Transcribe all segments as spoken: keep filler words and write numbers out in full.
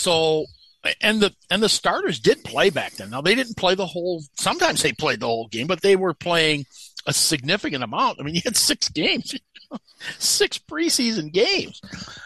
so and the and the starters did play back then. Now they didn't play the whole. Sometimes they played the whole game, but they were playing a significant amount. I mean, you had six games, six preseason games,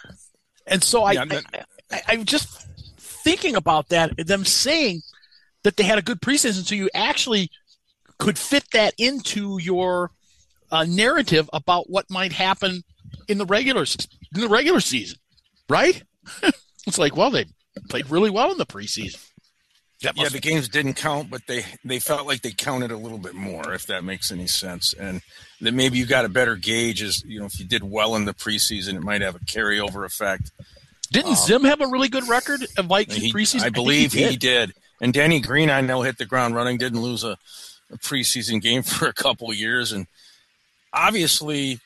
and so I, yeah, that, I, I I'm just thinking about that. Them saying that they had a good preseason, so you actually could fit that into your uh, narrative about what might happen in the regular in the regular season, right? It's like, well, they played really well in the preseason. Yeah, the games didn't count, but they, they felt like they counted a little bit more, if that makes any sense. And then maybe you got a better gauge as, you know, if you did well in the preseason, it might have a carryover effect. Didn't um, Zim have a really good record of Vikings he, preseason? I believe I he, did. he did. And Denny Green, I know, hit the ground running, didn't lose a, a preseason game for a couple of years. And obviously,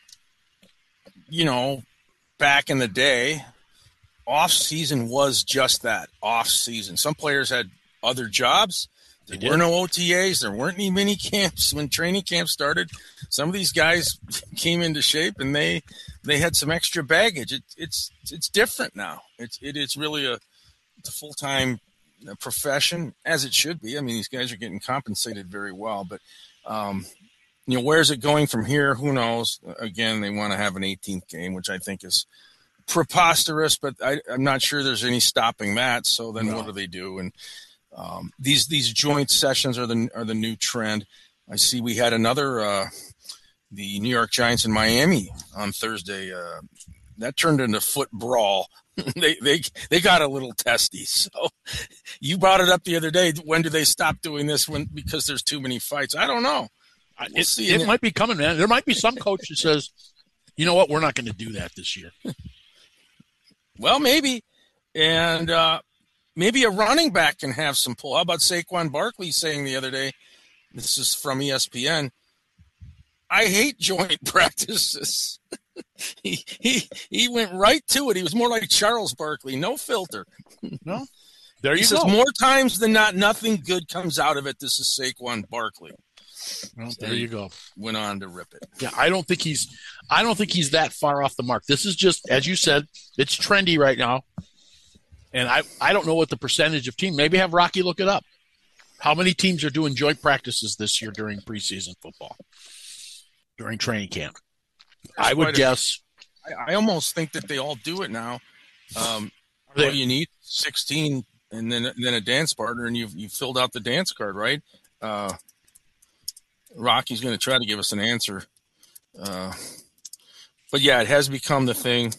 you know, back in the day, off season was just that, off season. Some players had other jobs. There they were did. no O T As. There weren't any mini camps when training camp started. Some of these guys came into shape and they they had some extra baggage. It, it's it's different now. It's it is really a, it's a full time profession, as it should be. I mean, these guys are getting compensated very well, but um, you know, where's it going from here? Who knows? Again, they want to have an eighteenth game, which I think is preposterous, but I, I'm not sure there's any stopping that. So then, no. What do they do? And um, these these joint sessions are the are the new trend. I see we had another uh, the New York Giants in Miami on Thursday. Uh, that turned into foot brawl. they they they got a little testy. So you brought it up the other day. When do they stop doing this? When because there's too many fights? I don't know. We'll it see. It, it might be coming, man. There might be some coach that says, you know what, we're not going to do that this year. Well, maybe. And uh, maybe a running back can have some pull. How about Saquon Barkley saying the other day, this is from E S P N, I hate joint practices. he, he he went right to it. He was more like Charles Barkley, no filter. No, there you he go. Says more times than not, nothing good comes out of it. This is Saquon Barkley. Well, there you go. Went on to rip it. Yeah, I don't think he's I don't think he's that far off the mark. This is just, as you said, it's trendy right now. And I, I don't know what the percentage of team. Maybe have Rocky look it up. How many teams are doing joint practices this year during preseason football? During training camp? There's I would a, guess. I, I almost think that they all do it now. Um, they, all you need sixteen and then then a dance partner, and you've you filled out the dance card, right? Uh, Rocky's going to try to give us an answer. Uh, but, yeah, it has become the thing.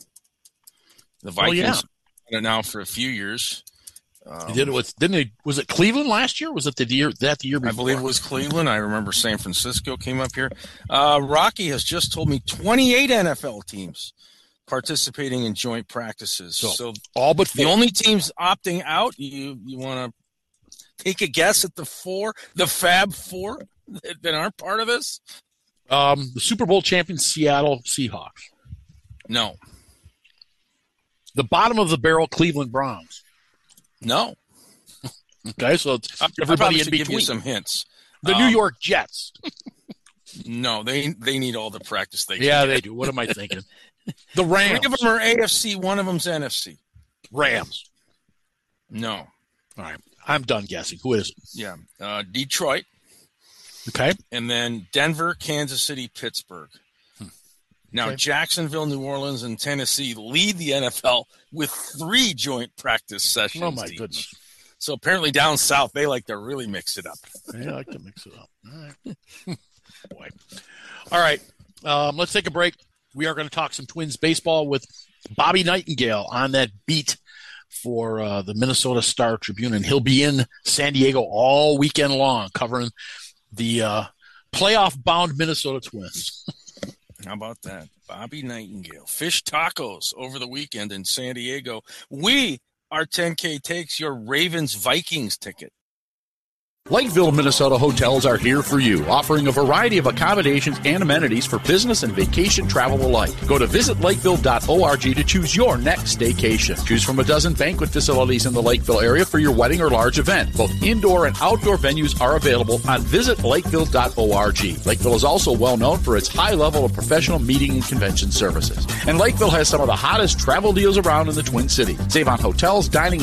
The Vikings oh, yeah. have done it now for a few years. Um, they did it with, didn't they, was it Cleveland last year? Was it the year, that the year before? I believe it was Cleveland. I remember San Francisco came up here. Uh, Rocky has just told me twenty-eight N F L teams participating in joint practices. So, so all but four. The only teams opting out, you, you want to take a guess at the four, the Fab Four? That aren't part of this? Um, the Super Bowl champion Seattle Seahawks. No. The bottom of the barrel Cleveland Browns. No. Okay, so it's I, everybody I in should between. Give you some hints. The um, New York Jets. No, they they need all the practice they can. Yeah, get. they do. What am I thinking? The Rams. Three of them are A F C. One of them's N F C. Rams. No. All right, I'm done guessing. Who is it? Yeah, uh, Detroit. Okay. And then Denver, Kansas City, Pittsburgh. Hmm. Now, okay. Jacksonville, New Orleans, and Tennessee lead the N F L with three joint practice sessions. Oh, my each. goodness. So apparently down south, they like to really mix it up. They like to mix it up. All right. Boy. All right. Um, let's take a break. We are going to talk some Twins baseball with Bobby Nightingale on that beat for uh, the Minnesota Star Tribune. And he'll be in San Diego all weekend long covering the uh, playoff-bound Minnesota Twins. How about that? Bobby Nightingale. Fish tacos over the weekend in San Diego. We, our ten K takes your Ravens-Vikings ticket. Lakeville, Minnesota hotels are here for you, offering a variety of accommodations and amenities for business and vacation travel alike. Go to visit lakeville dot org to choose your next staycation. Choose from a dozen banquet facilities in the Lakeville area for your wedding or large event. Both indoor and outdoor venues are available on visit lakeville dot org. Lakeville is also well known for its high level of professional meeting and convention services. And Lakeville has some of the hottest travel deals around in the Twin Cities. Save on hotels, dining,